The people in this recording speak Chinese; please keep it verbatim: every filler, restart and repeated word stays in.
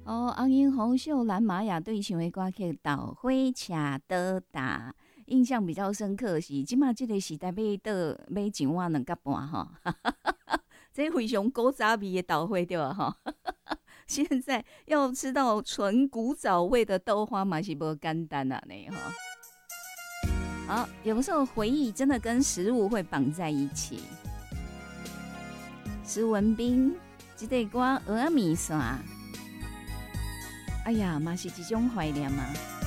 哦，红樱红秀兰玛雅对唱的歌曲《豆花车倒打》，印象比较深刻是，即马这个时代要倒买一碗两角半吼，这非常古早味的豆花对吧？哈，现在要吃到纯古早味的豆花嘛是不简单啊呢哈。好，有时候回忆真的跟食物会绑在一起。石文彬，这个歌蚵仔面线。哎呀，嘛是一种怀念嘛。